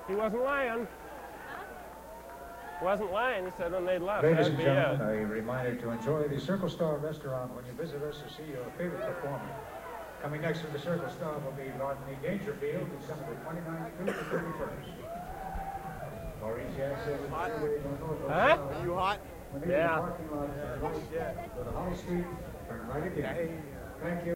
He wasn't lying. Wasn't lying. He said when they left. Ladies and gentlemen, a reminder to enjoy the Circle Star restaurant when you visit us to see your favorite performer. Coming next to the Circle Star will be Rodney Dangerfield, December 29th through the 31st. Maurice Jackson. Huh? You hot? Yeah. Go to Holly Street, turn right again. Thank you.